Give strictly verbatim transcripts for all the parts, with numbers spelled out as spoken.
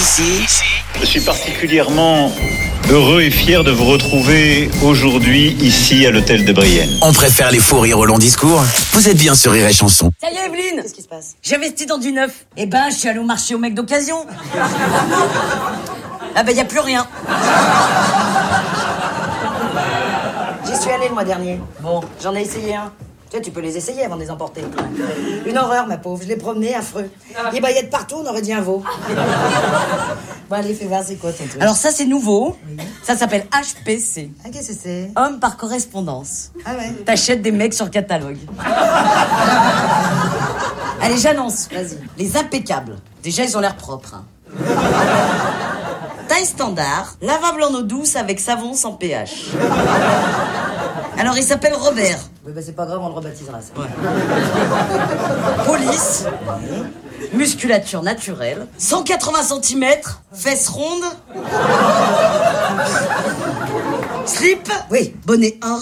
Ici, je suis particulièrement heureux et fier de vous retrouver aujourd'hui ici à l'hôtel de Brienne. On préfère les faux rires au long discours. Vous êtes bien sur Rire et Chanson. Ça y est, Evelyne. Qu'est-ce qui se passe? J'ai investi dans du neuf. Eh ben, je suis allée au marché au mec d'occasion. Ah ben, y a plus rien. J'y suis allée le mois dernier. Bon, J'en ai essayé un. Tu sais, tu peux les essayer avant de les emporter. Une horreur, ma pauvre. Je l'ai promené, affreux. Les baillettes partout, on aurait dit un veau. Bon, allez, fais voir, c'est quoi ton truc? alors ça c'est nouveau. Ça s'appelle H P C. Ah, qu'est-ce que c'est? Homme par correspondance. Ah ouais? T'achètes des mecs sur catalogue. Allez, j'annonce. Vas-y. Les impeccables. Déjà, ils ont l'air propres. hein. Taille standard, lavable en eau douce avec savon sans pH. Alors, il s'appelle Robert. Oui, bah c'est pas grave, on le rebaptisera, ça. Police, musculature naturelle, cent quatre-vingts centimètres, fesses rondes, slip, Oui. bonnet un.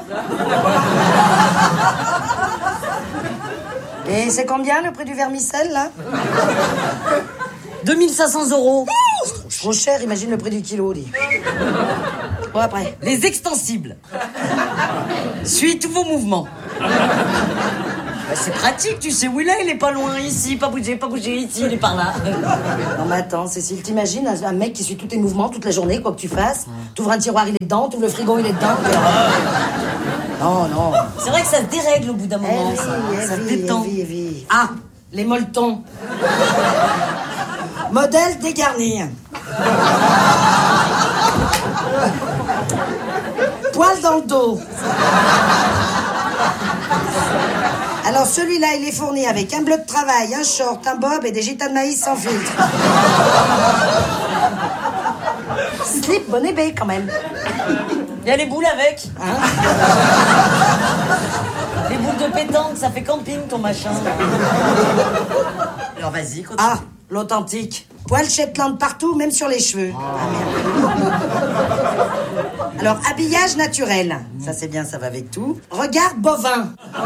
Et c'est combien le prix du vermicelle, là? deux mille cinq cents euros. Trop cher, imagine le prix du kilo, dis. Bon, après. Les extensibles. Suis tous vos mouvements. Bah, c'est pratique, tu sais où il est, il est pas loin, ici, pas bouger, pas bouger, ici, il est par là. Non, mais attends, Cécile, t'imagines un, un mec qui suit tous tes mouvements toute la journée, quoi que tu fasses? T'ouvres un tiroir, il est dedans, t'ouvres le frigo, il est dedans. Non, non. C'est vrai que ça se dérègle au bout d'un moment, Eh ça, oui, ça eh se oui, détend. eh oui, eh oui. Ah, les molletons. Modèle dégarni. Poil dans le dos. Alors celui-là, il est fourni avec un bleu de travail, un short, un bob et des gitas de maïs sans filtre. Slip, bonnet B quand même. Il y a les boules avec. Hein? Les boules de pétanque, ça fait camping ton machin. Alors vas-y, continue. Ah, l'authentique. Poil Shetland partout, même sur les cheveux. Ah, merde. Alors, habillage naturel. Ça, c'est bien, ça va avec tout. Regard bovin.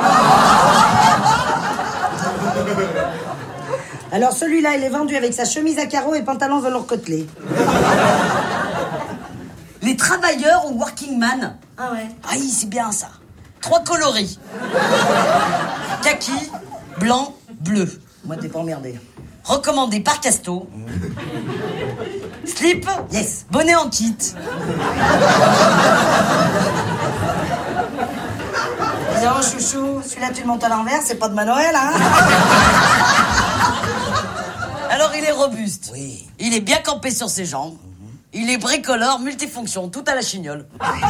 Alors, celui-là, il est vendu avec sa chemise à carreaux et pantalon velours côtelé. Les travailleurs ou working man. Ah ouais? Ah oui, c'est bien ça. Trois coloris. Kaki, blanc, bleu. Moi, t'es pas emmerdé. Recommandé par Casto. Slip, Yes. bonnet en kit. Dis donc, chouchou, celui-là, tu le montes à l'envers, c'est pas de ma Noël, hein? Alors il est robuste. Oui. Il est bien campé sur ses jambes. Il est bricoleur, multifonction, tout à la chignole.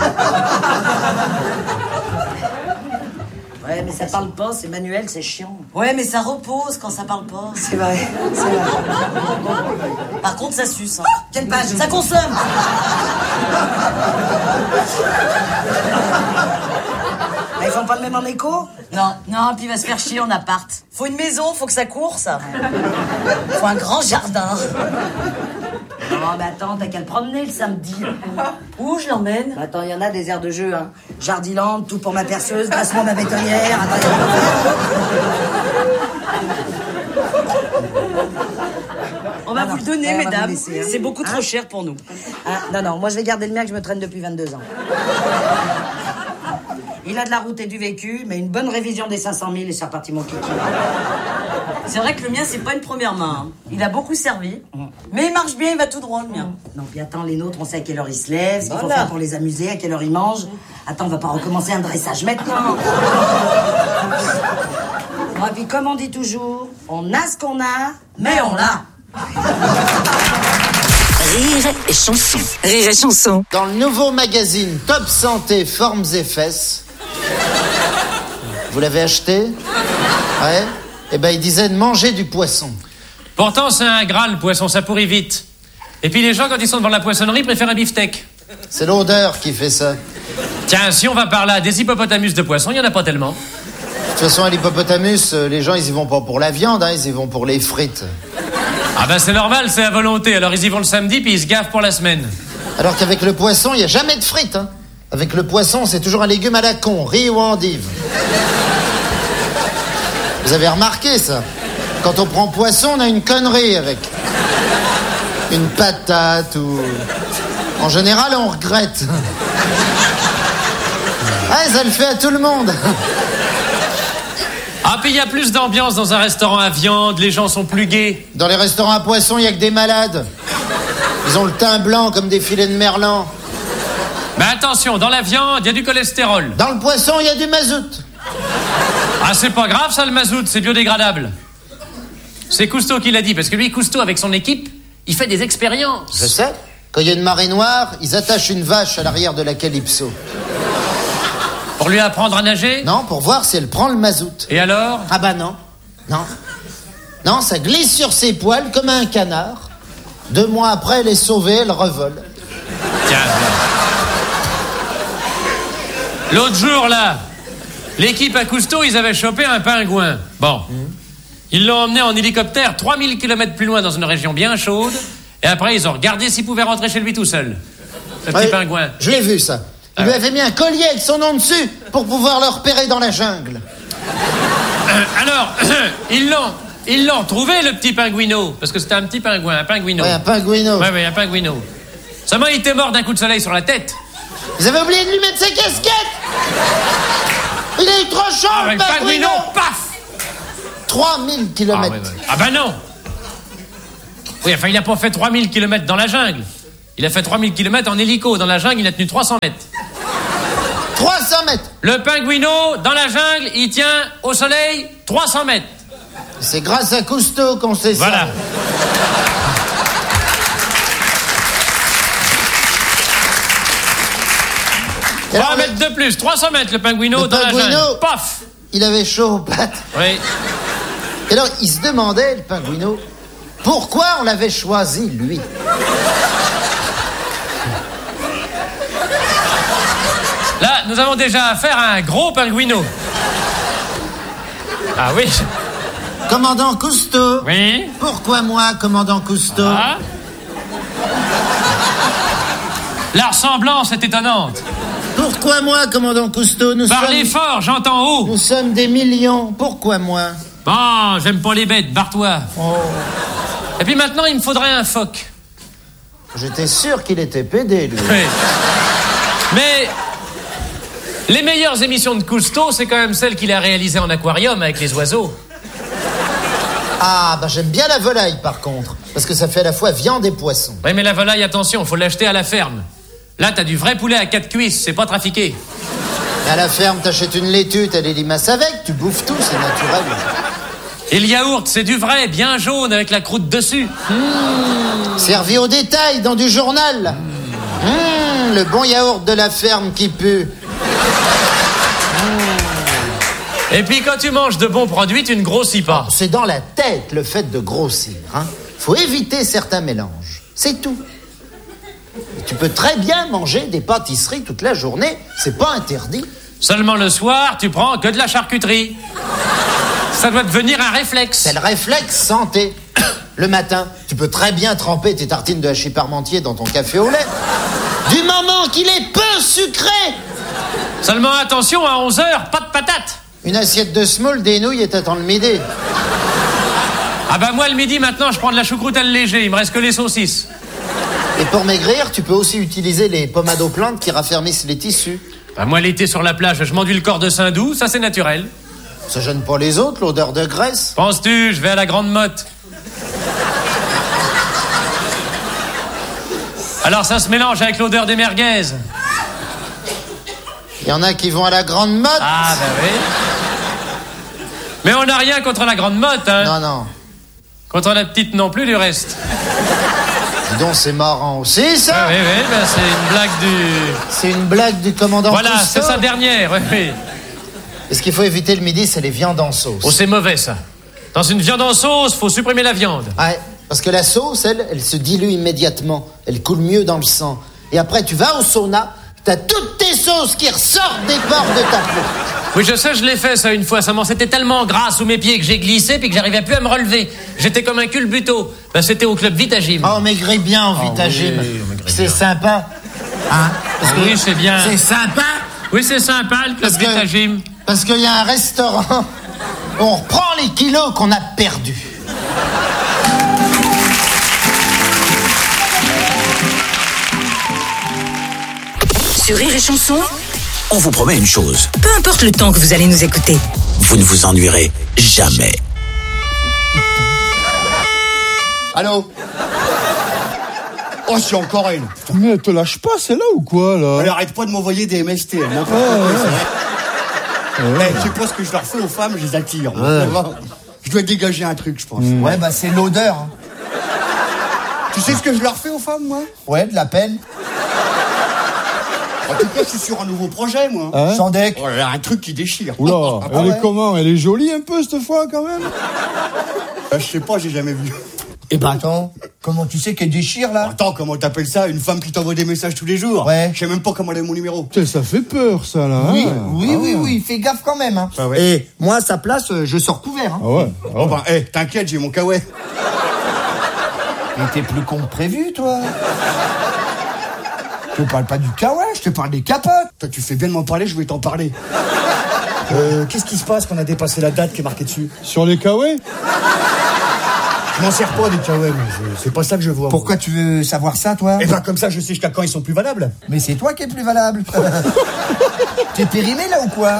Ouais, mais ça parle pas, c'est manuel, c'est chiant. Ouais, mais ça repose quand ça parle pas. C'est vrai, c'est vrai. Par contre, ça suce. Hein. Quelle page? Ça consomme. Ah, ils font pas le même en écho? Non, non, puis il va se faire chier en appart. Faut une maison, faut que ça court, ça. Faut un grand jardin. Oh, bah attends, t'as qu'à le promener le samedi. Où je l'emmène? Bah attends, il y en a des aires de jeu, hein. Jardiland, tout pour ma perceuse, grassement ma bétonnière. Attends, On va Ah vous non. le donner, Ouais, on va mesdames. vous laisser, hein. C'est beaucoup trop Hein? cher pour nous. Ah, non, non, moi je vais garder le mien que je me traîne depuis vingt-deux ans. Il a de la route et du vécu, mais une bonne révision des cinq cent mille et c'est reparti mon kiki. C'est vrai que le mien, c'est pas une première main. hein. Il a beaucoup servi. Mais il marche bien, il va tout droit, le mien. Non, puis attends, les nôtres, on sait à quelle heure ils se lèvent, ce qu'il faut Voilà. faire pour les amuser, à quelle heure ils mangent. Attends, on va pas recommencer un dressage maintenant. Moi, puis comme on dit toujours, on a ce qu'on a, mais on l'a. Rire et Chanson. Rire et Chanson. Dans le nouveau magazine Top Santé Formes et Fesses, vous l'avez acheté? Ouais. Eh ben, il disait de manger du poisson. Pourtant, c'est un gras, le poisson, ça pourrit vite. Et puis les gens, quand ils sont devant la poissonnerie, préfèrent un beefsteak. C'est l'odeur qui fait ça. De Tiens, si on va par là, des hippopotamus de poisson, il y en a pas tellement. toute façon, à l'hippopotamus, euh, les gens, ils y vont pas pour la viande, hein, ils y vont pour les frites. Ah ben c'est normal, c'est à volonté. Alors ils y vont le samedi, puis ils se gavent pour la semaine. Alors qu'avec le poisson, il n'y a jamais de frites, hein. Avec le poisson, c'est toujours un légume à la con, riz ou endive. Vous avez remarqué ça? Quand on prend poisson, on a une connerie avec. une patate ou... En général, on regrette. Ouais, ça le fait à tout le monde. Ah, puis il y a plus d'ambiance dans un restaurant à viande, les gens sont plus gais. Dans les restaurants à poissons, il y a que des malades. Ils ont le teint blanc comme des filets de merlan. Mais attention, dans la viande, il y a du cholestérol. Dans le poisson, il y a du mazout. Ah, c'est pas grave ça, le mazout, c'est biodégradable. C'est Cousteau qui l'a dit, parce que lui, Cousteau, avec son équipe, il fait des expériences. Je sais. Quand il y a une marée noire, ils attachent une vache à l'arrière de la Calypso. Pour lui apprendre à nager? Non, pour voir si elle prend le mazout. Et alors? Ah bah non. Non. Non, ça glisse sur ses poils comme un canard. Deux mois après, elle est sauvée, elle revole. Tiens. L'autre jour, là, l'équipe à Cousteau, ils avaient chopé un pingouin. Bon. Mmh. Ils l'ont emmené en hélicoptère trois mille kilomètres plus loin dans une région bien chaude. Et après, ils ont regardé s'il pouvait rentrer chez lui tout seul. Le petit ouais, pingouin. Je l'ai vu, ça. Il ah. lui avait mis un collier avec son nom dessus pour pouvoir le repérer dans la jungle. Euh, alors, ils l'ont... Ils l'ont trouvé, le petit pingouino. Parce que c'était un petit pingouin, un pingouino. Ouais, un pingouino. Ouais, ouais, un pingouino. Seulement, il était mort d'un coup de soleil sur la tête. Ils avaient oublié de lui mettre sa casquette. Il a eu trop chaud, ah, le pingouino. Paf trois mille kilomètres. Ah, ouais, ouais. Ah ben non. Oui, enfin, il a pas fait trois mille kilomètres dans la jungle. Il a fait trois mille kilomètres en hélico. Dans la jungle, il a tenu trois cents mètres. trois cents mètres. Le pingouino, dans la jungle, il tient au soleil trois cents mètres. C'est grâce à Cousteau qu'on sait voilà. ça. Voilà. trois mètres de plus, trois cents mètres le pingouino le dans pingouino, la jungle. Paf. Il avait chaud aux pattes. Oui. Et alors, il se demandait, le pingouino, pourquoi on l'avait choisi, lui. Là, nous avons déjà affaire à un gros pingouino. Ah oui. Commandant Cousteau. Oui. Pourquoi moi, commandant Cousteau? Ah. La ressemblance est étonnante. Pourquoi moi, commandant Cousteau? Nous Parlez sommes... fort, j'entends haut. Nous sommes des millions. Pourquoi moi? Bon, j'aime pas les bêtes, barre-toi. Oh. Et puis maintenant, il me faudrait un phoque. J'étais sûr qu'il était pédé, lui. Oui. Mais les meilleures émissions de Cousteau, c'est quand même celles qu'il a réalisées en aquarium avec les oiseaux. Ah, bah j'aime bien la volaille, par contre. Parce que ça fait à la fois viande et poisson. Oui, mais la volaille, attention, faut l'acheter à la ferme. Là, t'as du vrai poulet à quatre cuisses, c'est pas trafiqué. À la ferme, t'achètes une laitue, t'as des limaces avec, tu bouffes tout, c'est naturel. Et le yaourt, c'est du vrai, bien jaune, avec la croûte dessus. Mmh. Servi au détail, dans du journal. Mmh. Mmh, le bon yaourt de la ferme qui pue. Et puis quand tu manges de bons produits, tu ne grossis pas. C'est dans la tête le fait de grossir. Hein. Faut éviter certains mélanges. C'est tout. Et tu peux très bien manger des pâtisseries toute la journée. C'est pas interdit. Seulement le soir, tu prends que de la charcuterie. Ça doit devenir un réflexe. C'est le réflexe santé. Le matin, tu peux très bien tremper tes tartines de hachis parmentier dans ton café au lait. Du moment qu'il est peu sucré. Seulement attention, à onze heures, pas de patates. Une assiette de semoule, des nouilles et t'attends le midi. Ah bah moi le midi maintenant je prends de la choucroute à léger, il me reste que les saucisses. Et pour maigrir, tu peux aussi utiliser les pommades aux plantes qui raffermissent les tissus. Bah moi l'été sur la plage, je m'enduis le corps de Saint-Doux, ça c'est naturel. Ça gêne pas les autres, l'odeur de graisse. Penses-tu, je vais à la Grande Motte. Alors ça se mélange avec l'odeur des merguez. Il y en a qui vont à la Grande Motte. Ah bah oui. Mais on n'a rien contre la Grande Motte, hein. Non, non. Contre la petite non plus, du reste. Dis donc, c'est marrant aussi, ça. Oui, oui, oui, ben c'est une blague du... C'est une blague du commandant Voilà, Cousteau. c'est sa dernière, oui, oui. Et ce qu'il faut éviter le midi, c'est les viandes en sauce. Oh, c'est mauvais, ça. Dans une viande en sauce, faut supprimer la viande. Ouais, parce que la sauce, elle, elle se dilue immédiatement. Elle coule mieux dans le sang. Et après, tu vas au sauna, t'as toutes tes sauces qui ressortent des pores de ta peau. Oui, je sais, je l'ai fait ça une fois. Ça m'en c'était tellement gras sous mes pieds que j'ai glissé puis que j'arrivais plus à me relever. J'étais comme un culbuto. Ben, c'était au club Vitagym. Oh, maigris bien au Vitagym. Oui, c'est sympa. Hein? Parce que oui, c'est bien. C'est sympa. Oui, c'est sympa, le club Vitagym. Parce qu'il y a un restaurant où on reprend les kilos qu'on a perdus. Sur Rire et Chanson, On vous promet une chose, peu importe le temps que vous allez nous écouter. vous ne vous ennuierez jamais. Allô? Oh, c'est encore elle. Mais elle te lâche pas, c'est là ou quoi, là? Elle arrête pas de m'envoyer des M S T, elle m'en peut. Je sais pas ce que je leur fais aux femmes, je les attire. Ouais. Je dois dégager un truc, je pense. Mmh. Ouais, bah c'est l'odeur. Hein. Tu sais ce que je leur fais aux femmes, moi? Ouais, de la peine. En tout cas, je suis sur un nouveau projet, moi. Hein? Sandek. Oh là là, un truc qui déchire. Oula, Ah, elle ouais. est comment? Elle est jolie un peu, cette fois, quand même? Euh, je sais pas, j'ai jamais vu. Eh ben attends, comment tu sais qu'elle déchire, là? Attends, comment t'appelles ça? Une femme qui t'envoie des messages tous les jours? Ouais. Je sais même pas comment elle a mon numéro. Putain, ça fait peur, ça, là. Oui, hein? oui, Ah oui, ouais. oui, fais gaffe quand même. Hein. Ah ouais. Et moi, à sa place, euh, je sors couvert. Hein. Ah ouais. Ah Oh ouais. ben, hé, t'inquiète, j'ai mon kawaii. Mais t'es plus con que prévu, toi. Je te parle pas du kawaii, je te parle des capotes. Toi, tu fais bien de m'en parler, je vais t'en parler. Euh, qu'est-ce qui se passe qu'on a dépassé la date qui est marquée dessus? Sur les kawaii? Je m'en sers pas des kawaii, mais je- c'est pas ça que je vois. Pourquoi tu veux savoir ça, toi? Eh ben, comme ça, je sais jusqu'à quand ils sont plus valables. Mais c'est toi qui es plus valable. T'es périmé, là, ou quoi?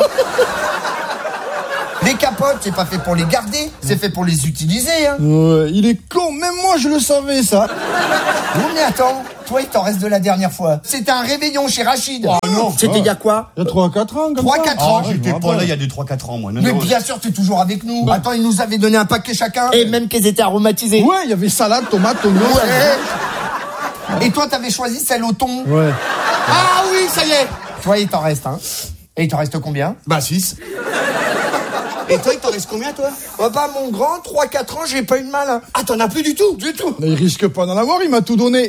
Les capotes, c'est pas fait pour les garder, c'est fait pour les utiliser, hein. Ouais, il est con, même moi je le savais, ça. Non, mais attends, toi, il t'en reste de la dernière fois. C'était un réveillon chez Rachid. Oh non. C'était il y a quoi? Il y a trois à quatre ans, comme trois à ça. quatre Ah, ans. j'étais je me pas là rappelle. il y a des trois quatre ans, moi. Non, Mais non. bien sûr, t'es toujours avec nous. Attends, ils nous avaient donné un paquet chacun. Et même qu'ils étaient aromatisés. Ouais, il y avait salade, tomate, oignon. Ouais. Et toi, t'avais choisi celle au thon. Ouais. Ah oui, ça y est. Toi, il t'en reste, hein. Et il t'en reste combien? Bah, six. Et toi, il t'en reste combien, toi? Oh bah, mon grand, trois quatre ans, j'ai pas eu de mal. Hein. Ah, t'en as plus du tout? Du tout. Mais il risque pas d'en avoir, il m'a tout donné.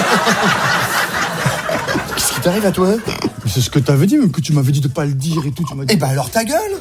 Qu'est-ce qui t'arrive à toi? Mais c'est ce que t'avais dit, même que tu m'avais dit de pas le dire et tout. Tu m'as dit. Eh ben alors ta gueule.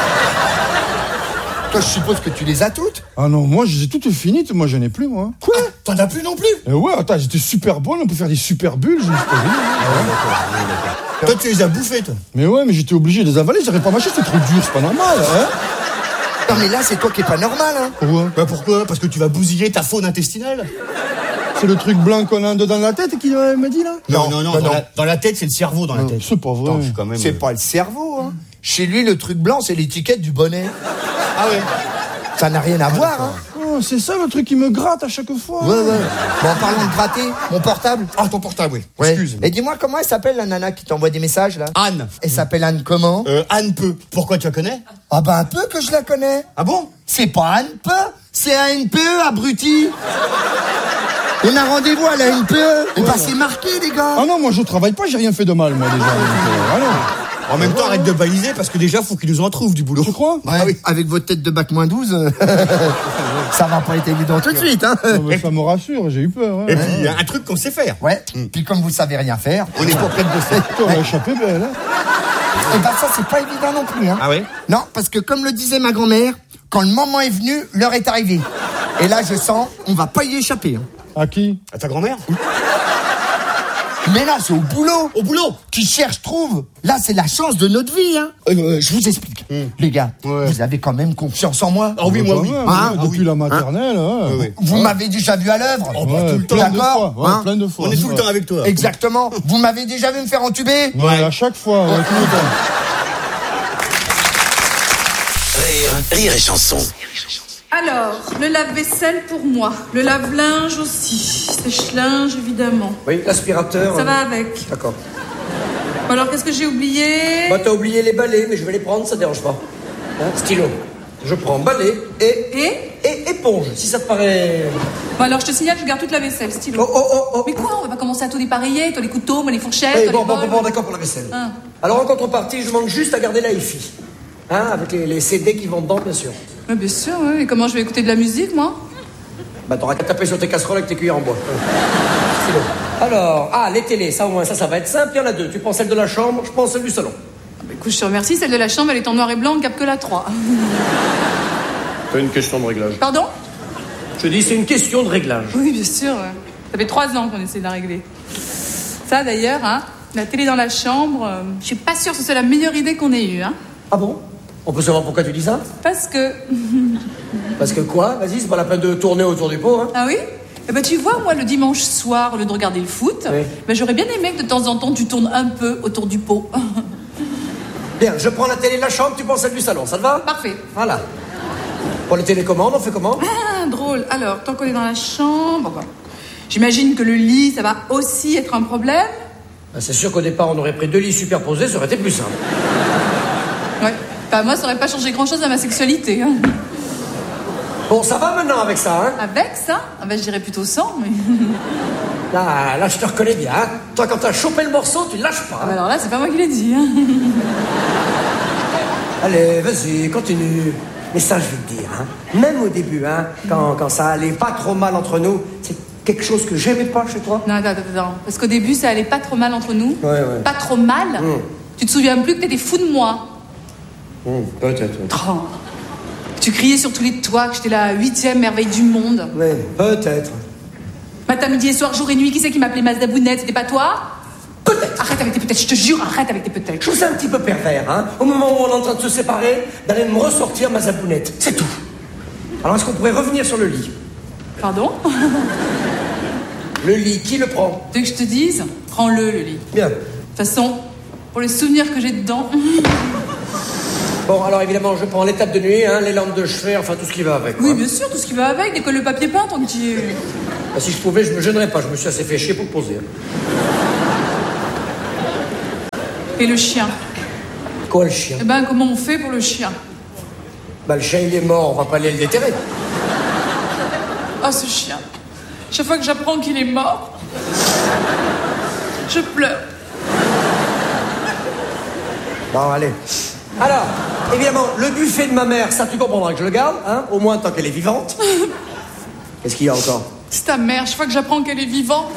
Toi, je suppose que tu les as toutes. Ah non, moi, je les ai toutes finies, moi, j'en ai plus, moi. Quoi? T'en as plus non plus? Eh ouais, attends, elles étaient super bonnes, on peut faire des super bulles, j'ai juste pas vu. Toi, tu les as bouffés, toi. Mais ouais, mais j'étais obligé de les avaler, j'aurais pas mâché, c'est trop dur, c'est pas normal, hein. Non mais là, c'est toi qui es pas normal, hein. Pourquoi? Bah, pourquoi? Parce que tu vas bousiller ta faune intestinale. C'est le truc blanc qu'on a dedans la tête qui euh, m'a dit, là? Non, non, non. bah dans, non. La, dans la tête, c'est le cerveau dans la tête. C'est pas vrai. Attends, je suis quand même. C'est euh, pas le cerveau, hein. Chez lui, le truc blanc, c'est l'étiquette du bonnet. Ah ouais. Ça n'a rien à voir, hein. Oh, c'est ça le truc qui me gratte à chaque fois. Ouais, ouais. Bon, en parlant de gratter, mon portable. Ah, ton portable, oui. Ouais. Excuse. Et dis-moi, comment elle s'appelle, la nana qui t'envoie des messages, là? Anne. Elle s'appelle Anne comment? Euh, Anne Peu. Pourquoi tu la connais? Ah bah un peu que je la connais. Ah bon? C'est pas Anne Peu, c'est A N P E, abruti. On a rendez-vous à la A N P E. Et bah c'est marqué, les gars. Ah non, moi je travaille pas, j'ai rien fait de mal, moi déjà. Donc, euh, ah non. En même temps, arrête de baliser parce que déjà, faut qu'ils nous en trouvent du boulot. Tu crois? Ouais, Ah oui. avec votre tête de bac moins douze, euh, ça va pas être évident tout de suite, hein. Non, mais ça me rassure, j'ai eu peur. Hein. Et puis, il y a un truc qu'on sait faire. Ouais, puis comme vous savez rien faire, On n'est pas prêt de bosser. Toi, on a échappé belle, hein. et bah ça c'est pas évident non plus, hein. Ah ouais? Non, parce que comme le disait ma grand-mère, quand le moment est venu, l'heure est arrivée. Et là je sens, on va pas y échapper, hein. À qui? À ta grand-mère? Mais là, c'est au boulot. Au boulot. Qui cherche, trouve. Là, c'est la chance de notre vie, hein. Euh, je vous explique. Les gars, Ouais. vous avez quand même confiance en moi. Ah oui, moi, oui. Ouais, Hein? ouais, depuis la maternelle, hein. Oui, oui. Vous m'avez déjà vu à l'œuvre. Oh, bah, Ouais, tout le temps. plein de d'accord, fois, ouais, hein. plein de fois. On est tout le Ouais. temps avec toi. Exactement. Vous m'avez déjà vu me faire entuber. Ouais, à chaque fois, ouais, tout le temps. Rire, rire et chanson. Alors, le lave-vaisselle pour moi, le lave-linge aussi, sèche-linge évidemment. Oui, l'aspirateur. Ça euh, va avec. D'accord. Bon, alors, qu'est-ce que j'ai oublié? Bah, t'as oublié les balais, mais je vais les prendre, ça te dérange pas. Hein, stylo. Je prends balai et, Et et éponge, si ça te paraît. Bon, alors, je te signale, je garde toute la vaisselle, stylo. Oh, oh, oh, oh. Mais quoi? On va pas commencer à tout dépareiller, toi les couteaux, moi les fourchettes, Eh, toi bon, les bon, bols. bon, bon, d'accord pour la vaisselle. Hein. Alors, en contrepartie, je manque juste à garder la hi-fi. Hein, avec les, les C D qui vont dedans, bien sûr. Ouais, bien sûr, oui. Et comment je vais écouter de la musique, moi? Bah, t'auras qu'à taper sur tes casseroles avec tes cuillères en bois. Stylo. Alors, ah, les télés, ça au moins, ça, ça va être simple. Il y en a deux. Tu prends celle de la chambre, je prends celle du salon. Ah, bah, écoute, je te remercie, celle de la chambre, elle est en noir et blanc, on ne capte que la trois. C'est une question de réglage. Pardon? Je dis, c'est une question de réglage. Oui, bien sûr. ouais. Ça fait trois ans qu'on essaie de la régler. Ça, d'ailleurs, hein, la télé dans la chambre, euh, je suis pas sûre que ce soit la meilleure idée qu'on ait eue, hein. Ah bon? On peut savoir pourquoi tu dis ça? Parce que... Parce que quoi? Vas-y, c'est pas la peine de tourner autour du pot, hein? Ah oui? Eh ben, tu vois, moi, le dimanche soir, au lieu de regarder le foot, oui. ben, j'aurais bien aimé que de temps en temps, tu tournes un peu autour du pot. Bien, je prends la télé de la chambre, tu prends celle du salon, ça te va? Parfait. Voilà. Pour les télécommandes, on fait comment? Ah, drôle. Alors, tant qu'on est dans la chambre, j'imagine que le lit, ça va aussi être un problème. Ben, c'est sûr qu'au départ, on aurait pris deux lits superposés, ça aurait été plus simple. Ouais. Enfin, moi, ça aurait pas changé grand-chose à ma sexualité. Hein. Bon, ça va maintenant avec ça, hein? Avec ça? Ah ben, je dirais plutôt sans, mais... Là, là, je te reconnais bien, hein? Toi, quand t'as chopé le morceau, tu le lâches pas. Ah ben alors là, c'est pas moi qui l'ai dit, hein? Allez, vas-y, continue. Mais ça, je vais te dire, hein? Même au début, hein? Quand, quand ça allait pas trop mal entre nous, c'est quelque chose que j'aimais pas chez toi. Non, attends, attends, attends. Parce qu'au début, ça allait pas trop mal entre nous. Ouais, ouais. Pas trop mal? Mmh. Tu te souviens plus que t'étais fou de moi? Mmh, peut-être. Oh. Tu criais sur tous les toits que j'étais la huitième merveille du monde. Oui, peut-être. Matin, midi et soir, jour et nuit, qui c'est qui m'appelait Mazda Bounette? C'était pas toi? Peut-être. Arrête avec tes peut-être, je te jure, arrête avec tes peut-être. Je trouve ça un petit peu pervers, hein? Au moment où on est en train de se séparer, d'aller me ressortir ma zabounette. C'est tout. Alors, est-ce qu'on pourrait revenir sur le lit? Pardon? Le lit, qui le prend? Tu veux que je te dise? Prends-le, le lit. Bien. De toute façon, pour les souvenirs que j'ai dedans... Bon, alors évidemment, je prends l'étape de nuit, hein, les lampes de chevet, enfin tout ce qui va avec. Oui, quoi. bien sûr, tout ce qui va avec, décolle le papier peint tant que tu y es. Bah, si je pouvais, je me gênerais pas, je me suis assez fait chier pour poser. Et le chien? Quoi, le chien? Eh ben, comment on fait pour le chien? Bah, le chien, il est mort, on va pas aller le déterrer. Ah, ce chien. Chaque fois que j'apprends qu'il est mort, je pleure. Bon, allez. Alors, évidemment, le buffet de ma mère, ça tu comprendras que je le garde, hein, au moins tant qu'elle est vivante. Qu'est-ce qu'il y a encore? C'est ta mère, chaque fois que j'apprends qu'elle est vivante.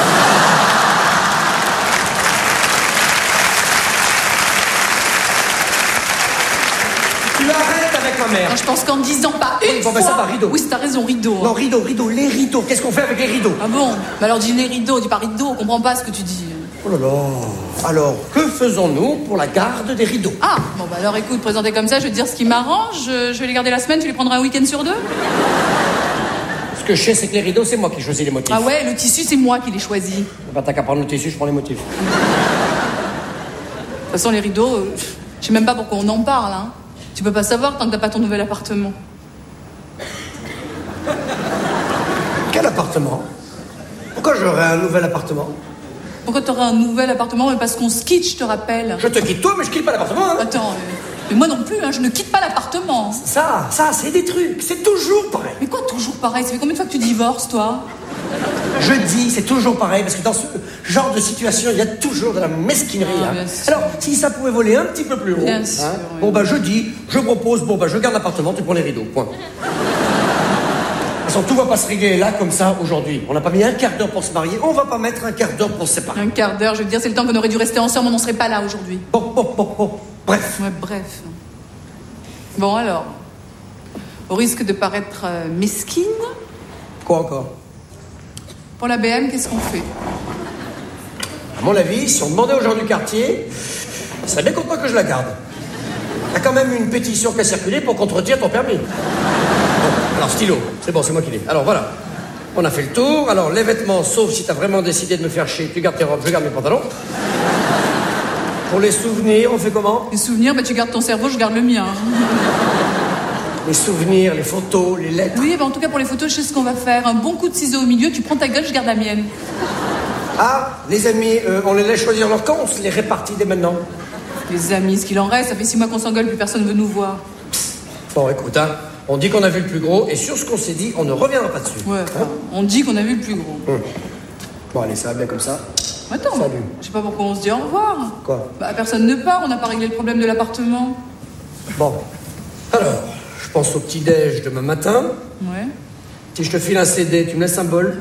Tu arrêtes avec ma mère. Non, je pense qu'en disant pas une oui, bon, fois... ben ça va, rideau. Oui, t'as raison, rideau. Non, rideau, rideau, les rideaux. Qu'est-ce qu'on fait avec les rideaux? Ah bon? Bah alors dis les rideaux, dis pas rideau, on comprend pas ce que tu dis. Oh là là. Alors, que faisons-nous pour la garde des rideaux? Ah, bon bah alors écoute, présenté comme ça, je vais te dire ce qui m'arrange. Je, je vais les garder la semaine, tu les prendras un week-end sur deux? Ce que je sais, c'est que les rideaux, c'est moi qui choisis les motifs. Ah ouais, le tissu, c'est moi qui l'ai choisi. Bah t'as qu'à prendre le tissu, je prends les motifs. De toute façon, les rideaux, euh, je sais même pas pourquoi on en parle, hein. Tu peux pas savoir tant que t'as pas ton nouvel appartement. Quel appartement? Pourquoi j'aurais un nouvel appartement? Pourquoi t'aurais un nouvel appartement? Mais parce qu'on se quitte, je te rappelle. Je te quitte toi, mais je quitte pas l'appartement, hein. Attends, euh, mais moi non plus, hein, je ne quitte pas l'appartement. Ça, ça, c'est des trucs, c'est toujours pareil. Mais quoi, toujours pareil? Ça fait combien de fois que tu divorces, toi? Je dis, c'est toujours pareil, parce que dans ce genre de situation, il y a toujours de la mesquinerie. Ah, hein. bien sûr. Alors, si ça pouvait voler un petit peu plus haut, Bien hein, sûr, oui. bon bah je dis, je propose, bon bah je garde l'appartement, tu prends les rideaux, point. De toute façon, tout va pas se régler là comme ça aujourd'hui. On n'a pas mis un quart d'heure pour se marier, on va pas mettre un quart d'heure pour se séparer. Un quart d'heure, je veux te dire, c'est le temps qu'on aurait dû rester ensemble, on n'en serait pas là aujourd'hui. Bon, bon, bon, bon, bref. Ouais, bref. Bon alors, au risque de paraître euh, mesquine, Quoi encore? pour la B M, qu'est-ce qu'on fait? À mon avis, si on demandait aux gens du quartier, ils seraient bien contents que je la garde. Il y a quand même une pétition qui a circulé pour qu'on te retire ton permis. Bon, alors stylo, c'est bon, c'est moi qui l'ai. Alors voilà, on a fait le tour. Alors les vêtements, sauf si t'as vraiment décidé de me faire chier, tu gardes tes robes, je garde mes pantalons. Pour les souvenirs, on fait comment? Les souvenirs, bah tu gardes ton cerveau, je garde le mien. Les souvenirs, les photos, les lettres. Oui, bah en tout cas pour les photos, je sais ce qu'on va faire. Un bon coup de ciseau au milieu, tu prends ta gueule, je garde la mienne. Ah, les amis, euh, on les laisse choisir leur camp, on se les répartit dès maintenant. Les amis, ce qu'il en reste, ça fait six mois qu'on s'engueule, plus personne veut nous voir. Bon, écoute, hein, on dit qu'on a vu le plus gros, et sur ce qu'on s'est dit, on ne reviendra pas dessus. Ouais, enfin, on dit qu'on a vu le plus gros. Hum. Bon, allez, ça va bien comme ça. Attends, Salut. je sais pas pourquoi on se dit au revoir. Quoi? Bah personne ne part, on n'a pas réglé le problème de l'appartement. Bon, alors, je pense au petit-déj demain matin. Ouais. Si je te file un C D, tu me laisses un bol?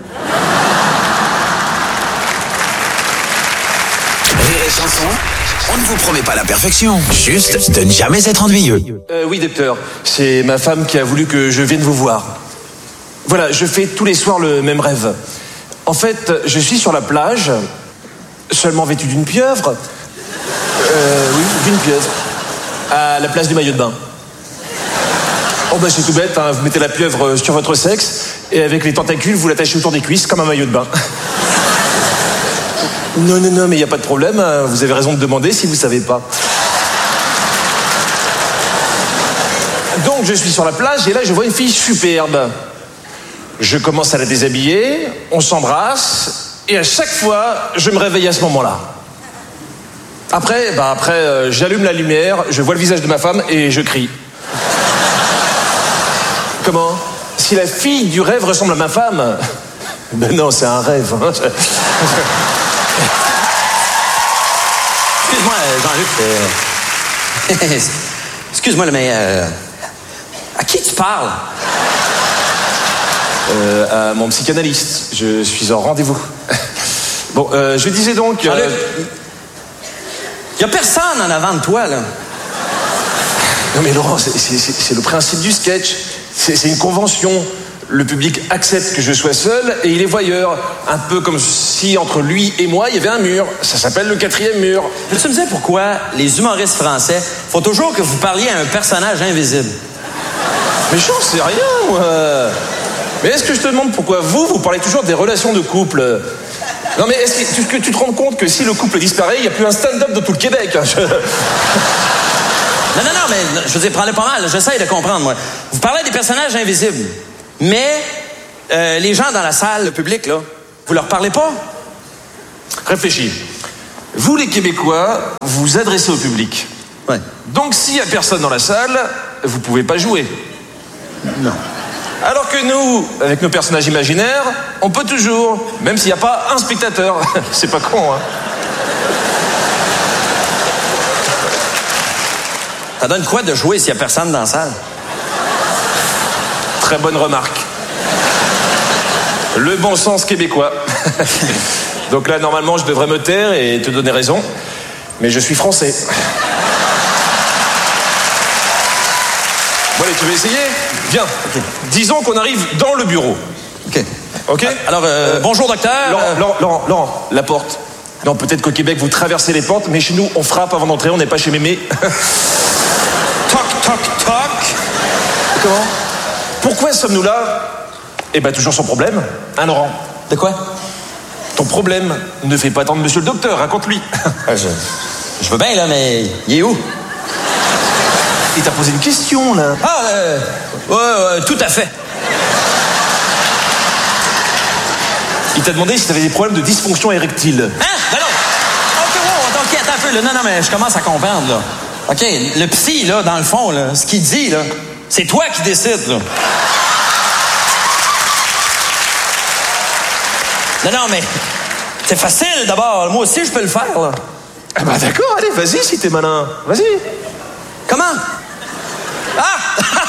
Rire et chanson, on ne vous promet pas la perfection, juste de ne jamais être ennuyeux. Euh, oui, docteur, c'est ma femme qui a voulu que je vienne vous voir. Voilà, je fais tous les soirs le même rêve. En fait, je suis sur la plage, seulement vêtu d'une pieuvre. Euh, oui, d'une pieuvre. À la place du maillot de bain. Oh bah c'est tout bête, hein, vous mettez la pieuvre sur votre sexe et avec les tentacules, vous l'attachez autour des cuisses comme un maillot de bain. Non, non, non, mais il n'y a pas de problème. Vous avez raison de demander si vous ne savez pas. Donc, je suis sur la plage et là, je vois une fille superbe. Je commence à la déshabiller, on s'embrasse et à chaque fois, je me réveille à ce moment-là. Après, bah après, euh, j'allume la lumière, je vois le visage de ma femme et je crie. Comment ? Si la fille du rêve ressemble à ma femme ? Ben non, c'est un rêve. Hein. Excuse-moi, Jean-Luc. Euh... Excuse-moi, mais euh... à qui tu parles? Euh, à mon psychanalyste. Je suis en rendez-vous. Bon, euh, je disais donc... Jean-Luc, euh... y a personne en avant de toi, là. Non mais Laurent, c'est, c'est, c'est le principe du sketch. C'est, c'est une convention. Le public accepte que je sois seul et il est voyeur. Un peu comme si entre lui et moi, il y avait un mur. Ça s'appelle le quatrième mur. Peux-tu me dire pourquoi les humoristes français font toujours que vous parliez à un personnage invisible? Mais j'en sais rien, moi. Mais est-ce que je te demande pourquoi vous, vous parlez toujours des relations de couple? Non mais est-ce que tu, que tu te rends compte que si le couple disparaît, il n'y a plus un stand-up de tout le Québec? Je... Non, non, non, mais je veux dire, prends-le pas mal. J'essaye de comprendre, moi. Vous parlez des personnages invisibles. Mais euh, les gens dans la salle, le public, là, vous leur parlez pas? Réfléchis. Vous, les Québécois, vous vous adressez au public. Ouais. Donc, s'il y a personne dans la salle, vous pouvez pas jouer. Non. Alors que nous, avec nos personnages imaginaires, on peut toujours, même s'il n'y a pas un spectateur. C'est pas con, hein? Ça donne quoi de jouer s'il y a personne dans la salle? Très bonne remarque. Le bon sens québécois. Donc là, normalement, je devrais me taire et te donner raison. Mais je suis français. Bon, allez, tu veux essayer? Viens. Okay. Disons qu'on arrive dans le bureau. OK. OK? Alors, euh, bonjour, docteur. Laurent, Laurent, Laurent, Laurent, la porte. Non, peut-être qu'au Québec, vous traversez les portes, mais chez nous, on frappe avant d'entrer, on n'est pas chez mémé. Toc, toc, toc. Comment? Pourquoi sommes-nous là? Eh ben, toujours son problème. Hein, Laurent? De quoi? Ton problème. Ne fais pas attendre monsieur le docteur, raconte-lui. Ah, je, je veux bien, là, mais il est où? Il t'a posé une question, là. Ah, euh, ouais, ouais, tout à fait. Il t'a demandé si t'avais des problèmes de dysfonction érectile. Hein? Ben non! OK, wow, OK, attends un peu, là. Non, non, mais je commence à comprendre, là. OK, le psy, là, dans le fond, là, ce qu'il dit, là, c'est toi qui décides, là. Non, non, mais c'est facile, d'abord. Moi aussi, je peux le faire, là. Ah bah d'accord, allez, vas-y si t'es malin. Vas-y. Comment? Ah!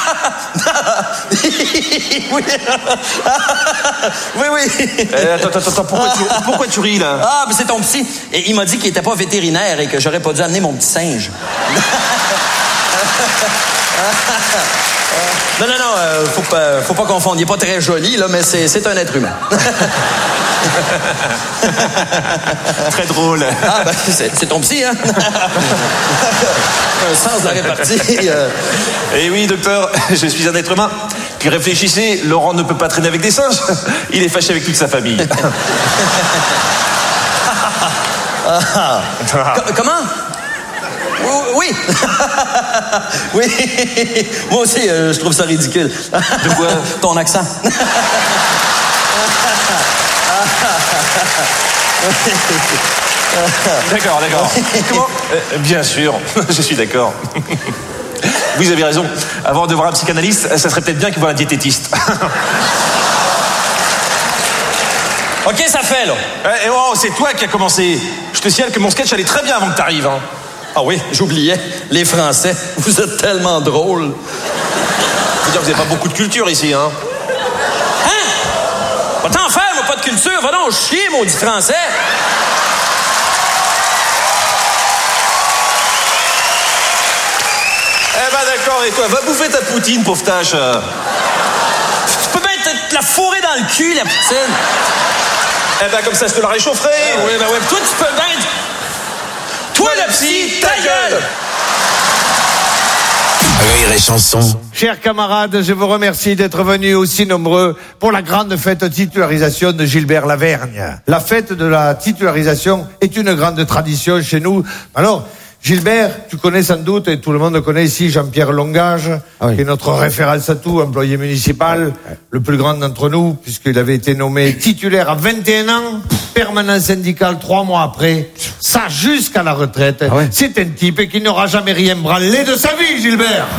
Oui. Oui, oui. Eh, attends, attends, attends, pourquoi tu, pourquoi tu ris, là? Ah, mais c'est ton psy. Et il m'a dit qu'il était pas vétérinaire et que j'aurais pas dû amener mon petit singe. Non, non, non, euh, faut pas, faut pas confondre. Il est pas très joli, là, mais c'est, c'est un être humain. Très drôle. Ah, ben, c'est, c'est ton psy, hein? Un sens de la répartie. Euh... Eh oui, docteur, je suis un être humain. Puis réfléchissez, Laurent ne peut pas traîner avec des singes. Il est fâché avec toute sa famille. Ah. Co- comment? Oui. Oui. Moi aussi, euh, je trouve ça ridicule. De quoi? Ton accent. D'accord, d'accord. Comment? euh, Bien sûr, je suis d'accord. Vous avez raison. Avant de voir un psychanalyste, ça serait peut-être bien qu'il voit un diététiste. OK, ça fait, là. Eh, oh, c'est toi qui as commencé. Je te signale que mon sketch allait très bien avant que t'arrives, hein. Ah oui, j'oubliais. Les Français, vous êtes tellement drôles. Faut dire que vous n'avez pas beaucoup de culture ici, hein. Hein? Va t'en faire, moi, pas de culture. Va donc chier, maudit Français. Eh ben d'accord, et quoi? Va bouffer ta poutine, pauvre tâche. Tu peux bien te, te la fourrer dans le cul, la poutine. Eh ben comme ça, je te la réchaufferai. Ah, oui, ben oui. Toi, tu peux bien... Toi, le psy, ta gueule! Rire et chanson. chers camarades, je vous remercie d'être venus aussi nombreux pour la grande fête de titularisation de Gilbert Lavergne. La fête de la titularisation est une grande tradition chez nous. Alors, Gilbert, tu connais sans doute, et tout le monde connaît ici Jean-Pierre Longage, ah oui. qui est notre référence à tout, employé municipal, le plus grand d'entre nous, puisqu'il avait été nommé titulaire à vingt et un ans, permanent syndical trois mois après, ça jusqu'à la retraite. Ah ouais. C'est un type qui n'aura jamais rien branlé de sa vie, Gilbert.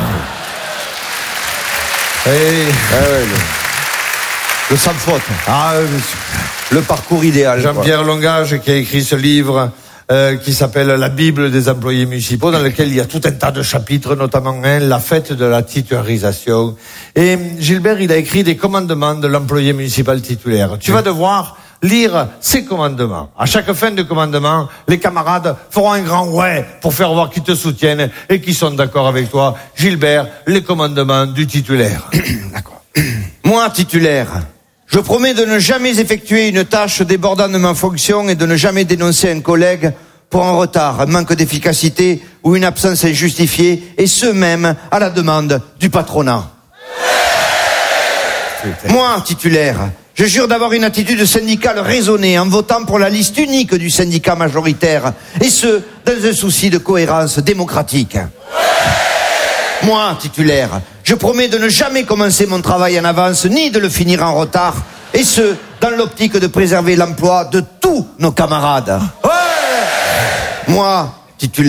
Et... Ah ouais, le... le sans faute. Ah, le parcours idéal. Jean-Pierre Longage qui a écrit ce livre... Euh, qui s'appelle La Bible des employés municipaux, dans lequel il y a tout un tas de chapitres, notamment un, la fête de la titularisation. Et Gilbert, il a écrit des commandements de l'employé municipal titulaire. Tu vas devoir lire ces commandements. À chaque fin de commandement, les camarades feront un grand ouais pour faire voir qu'ils te soutiennent et qu'ils sont d'accord avec toi. Gilbert, les commandements du titulaire. D'accord. Moi, titulaire, je promets de ne jamais effectuer une tâche débordant de ma fonction et de ne jamais dénoncer un collègue pour un retard, un manque d'efficacité ou une absence injustifiée, et ce même à la demande du patronat. Moi, titulaire, je jure d'avoir une attitude syndicale raisonnée en votant pour la liste unique du syndicat majoritaire, et ce, dans un souci de cohérence démocratique. Moi, titulaire, je promets de ne jamais commencer mon travail en avance, ni de le finir en retard, et ce, dans l'optique de préserver l'emploi de tous nos camarades. Ouais. Moi, titulaire,